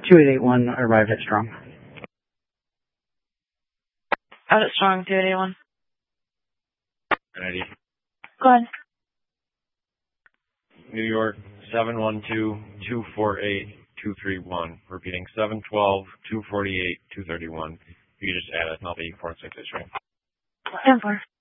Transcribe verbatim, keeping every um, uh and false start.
two eight eight one arrived at Strong. Out at Strong, two eight eight one. Ready. Go ahead. New York, seven one two, two four eight, two three one. Repeating, seven twelve, two forty-eight, two thirty-one. You can just add it and I'll be four and six, right? ten four.